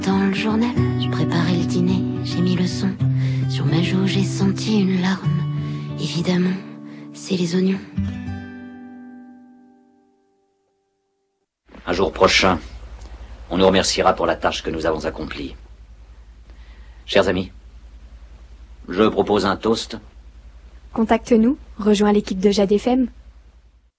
Dans le journal, je préparais le dîner, j'ai mis le son. Sur ma joue, j'ai senti une larme. Évidemment, c'est les oignons. Un jour prochain, on nous remerciera pour la tâche que nous avons accomplie. Chers amis, je propose un toast. Contacte-nous, rejoins l'équipe de Jade FM.